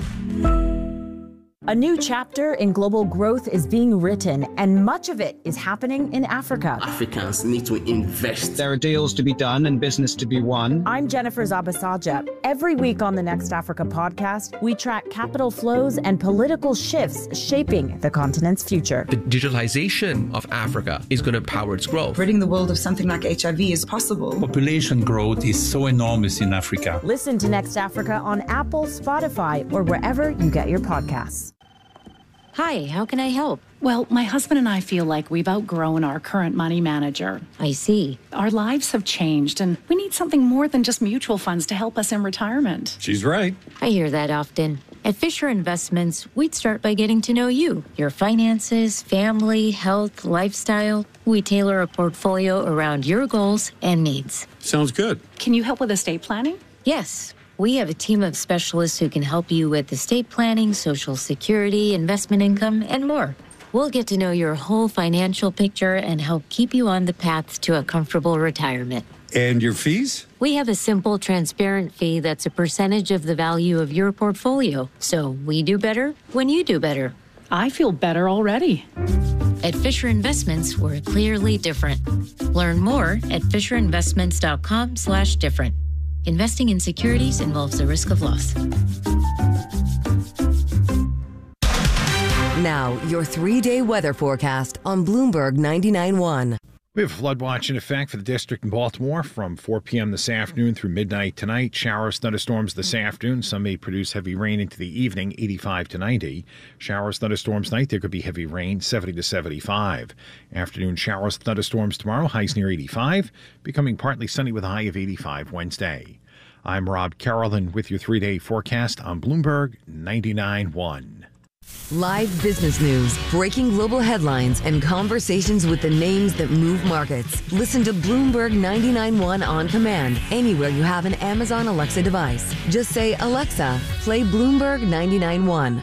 A new chapter in global growth is being written, and much of it is happening in Africa. Africans need to invest. There are deals to be done and business to be won. I'm Jennifer Zabasaja. Every week on the Next Africa podcast, we track capital flows and political shifts shaping the continent's future. The digitalization of Africa is going to power its growth. Ridding the world of something like H I V is possible. Population growth is so enormous in Africa. Listen to Next Africa on Apple, Spotify, or wherever you get your podcasts. Hi, how can I help? Well, my husband and I feel like we've outgrown our current money manager. I see. Our lives have changed, and we need something more than just mutual funds to help us in retirement. She's right. I hear that often. At Fisher Investments, we'd start by getting to know you, your finances, family, health, lifestyle. We tailor a portfolio around your goals and needs. Sounds good. Can you help with estate planning? Yes. We have a team of specialists who can help you with estate planning, Social Security, investment income, and more. We'll get to know your whole financial picture and help keep you on the path to a comfortable retirement. And your fees? We have a simple, transparent fee that's a percentage of the value of your portfolio. So we do better when you do better. I feel better already. At Fisher Investments, we're clearly different. Learn more at fisherinvestments.com slash different. Investing in securities involves a risk of loss. Now, your three-day weather forecast on Bloomberg ninety-nine point one. We have a flood watch in effect for the district in Baltimore from four p.m. this afternoon through midnight tonight. Showers, thunderstorms this afternoon. Some may produce heavy rain into the evening, eighty-five to ninety. Showers, thunderstorms tonight. There could be heavy rain, seventy to seventy-five. Afternoon showers, thunderstorms tomorrow. Highs near eighty-five. Becoming partly sunny with a high of eighty-five Wednesday. I'm Rob Carolyn with your three-day forecast on Bloomberg ninety-nine point one. Live business news, breaking global headlines, and conversations with the names that move markets. Listen to Bloomberg ninety-nine point one on command anywhere you have an Amazon Alexa device. Just say, Alexa, play Bloomberg ninety-nine point one.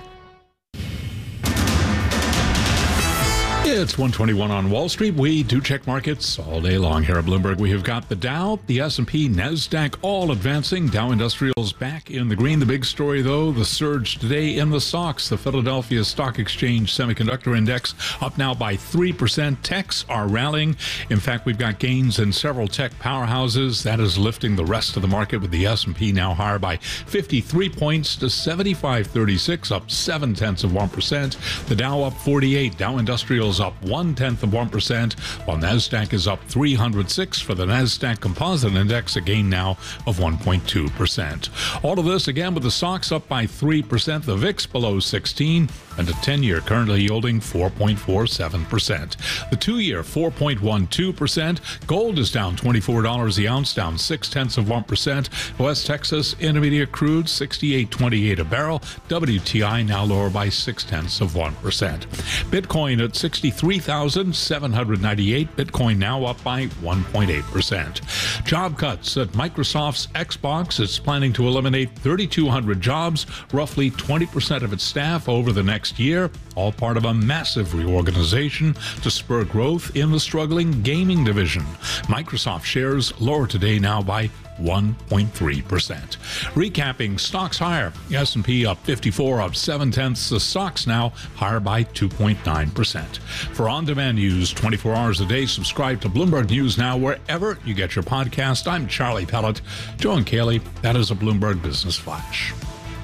It's one twenty-one on Wall Street. We do check markets all day long here at Bloomberg. We have got the Dow, the S and P, NASDAQ all advancing. Dow Industrials back in the green. The big story, though, the surge today in the stocks. The Philadelphia Stock Exchange Semiconductor Index up now by three percent. Techs are rallying. In fact, we've got gains in several tech powerhouses. That is lifting the rest of the market, with the S and P now higher by fifty-three points to seventy-five thirty-six, up seven tenths of one percent. The Dow up forty-eight. Dow Industrials up one tenth of one percent, while NASDAQ is up three hundred six for the NASDAQ Composite Index, a gain now of one point two percent. All of this again with the stocks up by three percent, the V I X below sixteen, and the ten-year currently yielding four point four seven percent. The two-year four point one two percent. Gold is down twenty-four dollars the ounce, down six tenths of one percent. West Texas Intermediate crude sixty-eight twenty-eight a barrel. W T I now lower by six tenths of one percent. Bitcoin at sixty-three thousand seven hundred ninety-eight. Bitcoin now up by one point eight percent. Job cuts at Microsoft's Xbox. It's planning to eliminate thirty-two hundred jobs, roughly twenty percent of its staff over the next year, all part of a massive reorganization to spur growth in the struggling gaming division. Microsoft shares lower today now by one point three percent. Recapping, stocks higher. S and P up fifty-four, up seven tenths. The stocks now higher by two point nine percent. For on-demand news twenty-four hours a day, subscribe to Bloomberg News Now wherever you get your podcast. I'm Charlie Pellet. Joe and Kaylee, that is a Bloomberg Business Flash.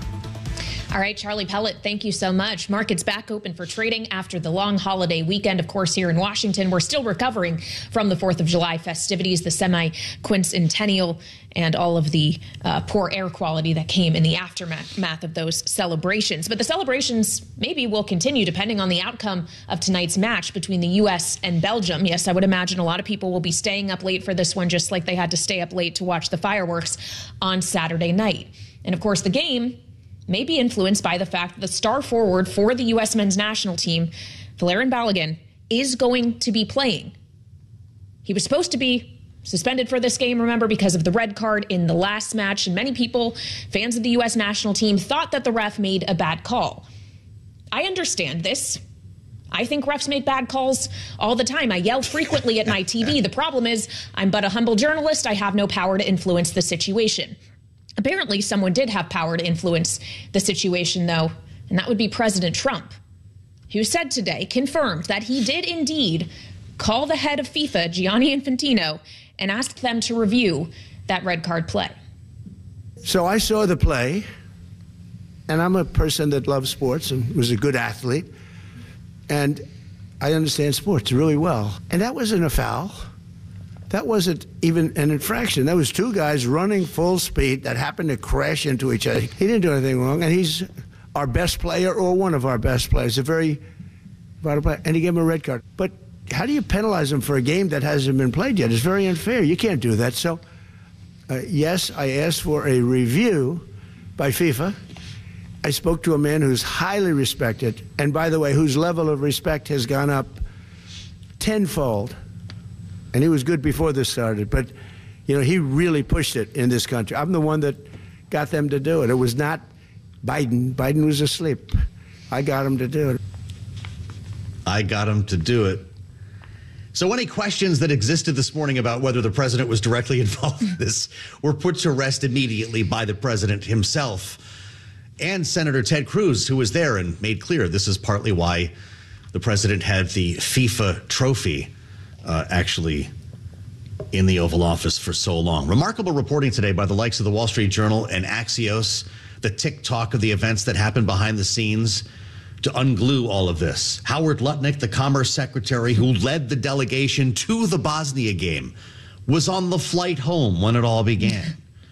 All right, Charlie Pellet, thank you so much. Markets back open for trading after the long holiday weekend. Of course, here in Washington, we're still recovering from the fourth of July festivities, the semi-quincentennial, and all of the uh, poor air quality that came in the aftermath of those celebrations. But the celebrations maybe will continue depending on the outcome of tonight's match between the U S and Belgium. Yes, I would imagine a lot of people will be staying up late for this one, just like they had to stay up late to watch the fireworks on Saturday night. And of course, the game may be influenced by the fact that the star forward for the U S men's national team, Valerian Balogun, is going to be playing. He was supposed to be suspended for this game, remember, because of the red card in the last match. And many people, fans of the U S national team, thought that the ref made a bad call. I understand this. I think refs make bad calls all the time. I yell frequently at my T V. The problem is I'm but a humble journalist. I have no power to influence the situation. Apparently, someone did have power to influence the situation, though, and that would be President Trump, who said today, confirmed that he did indeed call the head of FIFA, Gianni Infantino, and asked them to review that red card play. So I saw the play, and I'm a person that loves sports and was a good athlete, and I understand sports really well. And that wasn't a foul. That wasn't even an infraction. That was two guys running full speed that happened to crash into each other. He didn't do anything wrong, and he's our best player or one of our best players, a very vital player, and he gave him a red card. But how do you penalize him for a game that hasn't been played yet? It's very unfair. You can't do that. So, uh, yes, I asked for a review by FIFA. I spoke to a man who's highly respected, and by the way, whose level of respect has gone up tenfold. And he was good before this started, but, you know, he really pushed it in this country. I'm the one that got them to do it. It was not Biden. Biden was asleep. I got him to do it. I got him to do it. So any questions that existed this morning about whether the president was directly involved in this were put to rest immediately by the president himself and Senator Ted Cruz, who was there and made clear this is partly why the president had the FIFA trophy Uh, actually in the Oval Office for so long. Remarkable reporting today by the likes of the Wall Street Journal and Axios, the tick-tock of the events that happened behind the scenes to unglue all of this. Howard Lutnick, the Commerce Secretary who led the delegation to the Bosnia game, was on the flight home when it all began.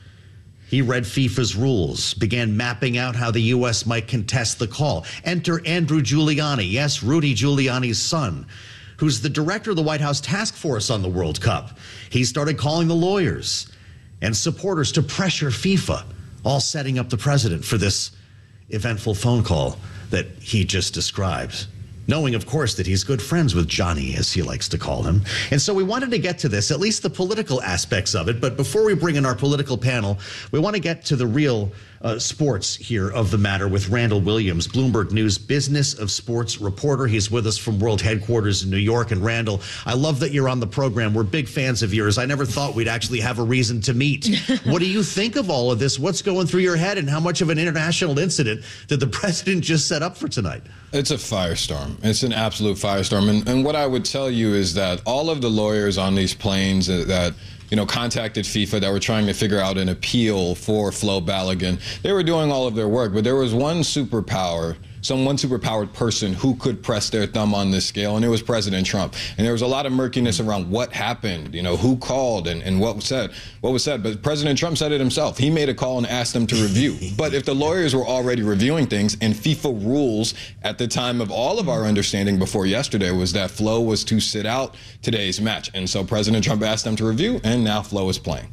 He read FIFA's rules, began mapping out how the U S might contest the call. Enter Andrew Giuliani, yes, Rudy Giuliani's son, who's the director of the White House task force on the World Cup. He started calling the lawyers and supporters to pressure FIFA, all setting up the president for this eventful phone call that he just described, knowing, of course, that he's good friends with Johnny, as he likes to call him. And so we wanted to get to this, at least the political aspects of it. But before we bring in our political panel, we want to get to the real uh, sports here of the matter with Randall Williams, Bloomberg News Business of Sports reporter. He's with us from World Headquarters in New York. And Randall, I love that you're on the program. We're big fans of yours. I never thought we'd actually have a reason to meet. What do you think of all of this? What's going through your head, and how much of an international incident did the president just set up for tonight? It's a firestorm. It's an absolute firestorm. And, and what I would tell you is that all of the lawyers on these planes that, you know, contacted FIFA that were trying to figure out an appeal for Flo Balogun, they were doing all of their work. But there was one superpower, some one superpowered person who could press their thumb on this scale, and it was President Trump. And there was a lot of murkiness around what happened, you know, who called and, and what was said, what was said. But President Trump said it himself. He made a call and asked them to review. But if the lawyers were already reviewing things, and FIFA rules at the time of all of our understanding before yesterday was that Flo was to sit out today's match. And so President Trump asked them to review, and now Flo is playing.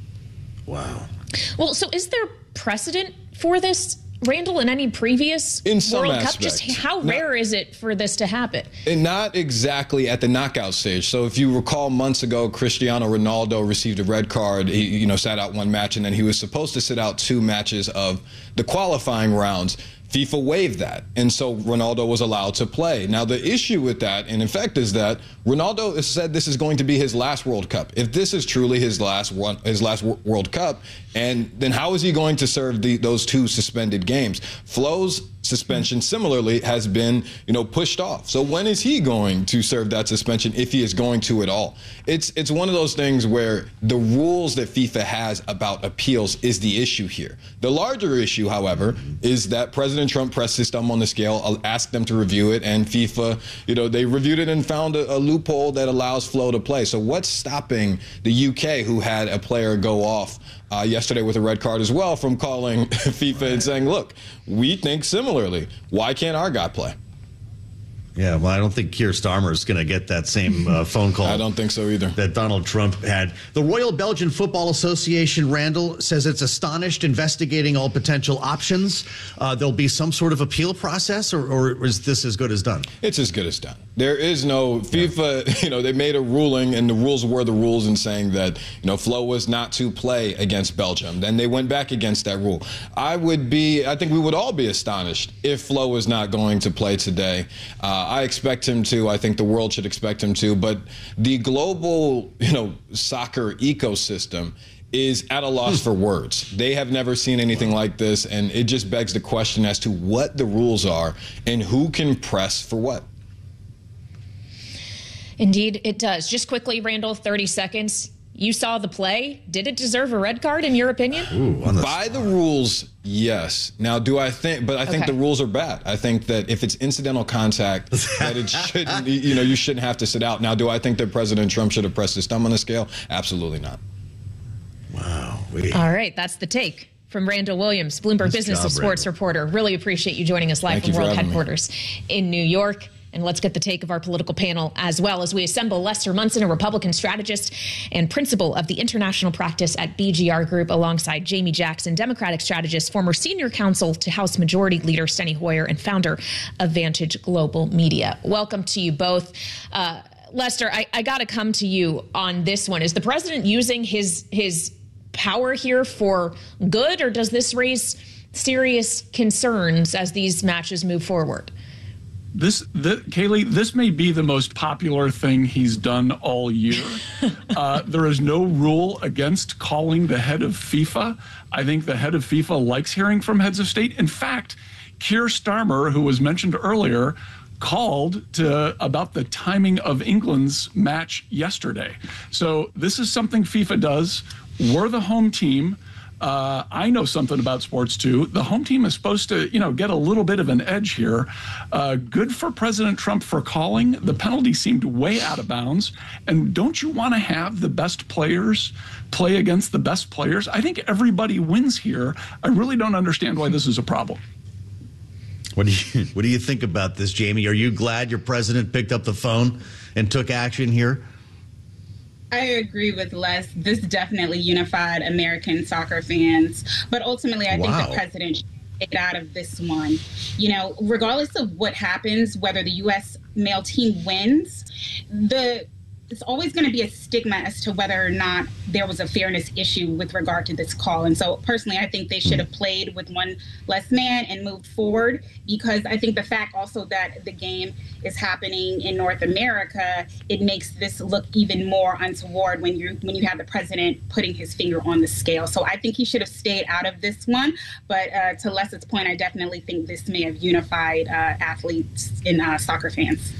Wow. Well, so is there precedent for this, Randall, in any previous in some World aspects. Cup? Just how not, rare is it for this to happen? And not exactly at the knockout stage. So if you recall, months ago, Cristiano Ronaldo received a red card. He, you know, sat out one match, and then he was supposed to sit out two matches of the qualifying rounds. FIFA waived that, and so Ronaldo was allowed to play. Now, the issue with that, in effect, is that Ronaldo has said this is going to be his last World Cup. If this is truly his last one, his last World Cup, and then how is he going to serve the, those two suspended games? Flo's suspension, similarly, has been, you know, pushed off. So when is he going to serve that suspension, if he is going to at all? It's it's one of those things where the rules that FIFA has about appeals is the issue here. The larger issue, however, is that President Trump pressed his thumb on the scale, asked them to review it, and FIFA, you know, they reviewed it and found a, a loophole that allows Flo to play. So what's stopping the U K, who had a player go off Uh, yesterday with a red card as well, from calling FIFA and saying, look, we think similarly. Why can't our guy play? Yeah, well, I don't think Keir Starmer is going to get that same uh, phone call. I don't think so either. That Donald Trump had. The Royal Belgian Football Association, Randall, says it's astonished, investigating all potential options. Uh, there'll be some sort of appeal process, or, or is this as good as done? It's as good as done. There is no FIFA, yeah. you know, they made a ruling, and the rules were the rules, in saying that, you know, Flo was not to play against Belgium. Then they went back against that rule. I would be, I think we would all be astonished if Flo was not going to play today. Uh, I expect him to. I think the world should expect him to. But the global, you know, soccer ecosystem is at a loss for words. They have never seen anything like this, and it just begs the question as to what the rules are and who can press for what. Indeed, it does. Just quickly, Randall, thirty seconds. You saw the play. Did it deserve a red card, in your opinion? Ooh, the By the rules, yes. Now, do I think, but I think okay. the rules are bad. I think that if it's incidental contact, that it shouldn't, you know, you shouldn't have to sit out. Now, do I think that President Trump should have pressed his thumb on the scale? Absolutely not. Wow. We... All right, that's the take from Randall Williams, Bloomberg nice Business job, of Sports Randall. reporter. Really appreciate you joining us live Thank from World for Headquarters me. in New York. And let's get the take of our political panel as well, as we assemble Lester Munson, a Republican strategist and principal of the international practice at B G R Group, alongside Jamie Jackson, Democratic strategist, former senior counsel to House Majority Leader Steny Hoyer, and founder of Vantage Global Media. Welcome to you both. Uh, Lester, I, I got to come to you on this one. Is the president using his his power here for good, or does this raise serious concerns as these matches move forward? This, the, Kaylee, this may be the most popular thing he's done all year. uh, there is no rule against calling the head of FIFA. I think the head of FIFA likes hearing from heads of state. In fact, Keir Starmer, who was mentioned earlier, called to about the timing of England's match yesterday. So this is something FIFA does. We're the home team. Uh, I know something about sports, too. The home team is supposed to, you know, get a little bit of an edge here. Uh, good for President Trump for calling. The penalty seemed way out of bounds. And don't you want to have the best players play against the best players? I think everybody wins here. I really don't understand why this is a problem. What do you What do you think about this, Jamie? Are you glad your president picked up the phone and took action here? I agree with Les. This definitely unified American soccer fans. But ultimately, I wow. think the president should get out of this one. You know, regardless of what happens, whether the U S male team wins, the it's always going to be a stigma as to whether or not there was a fairness issue with regard to this call. And so personally, I think they should have played with one less man and moved forward, because I think the fact also that the game is happening in North America, it makes this look even more untoward when you when you have the president putting his finger on the scale. So I think he should have stayed out of this one. But uh, to Les's point, I definitely think this may have unified uh, athletes and uh, soccer fans.